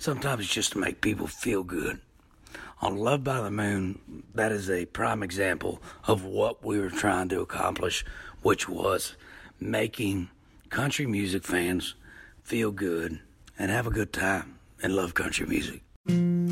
Sometimes it's just to make people feel good. On Love by the Moon, that is a prime example of what we were trying to accomplish, which was making country music fans feel good and have a good time and love country music.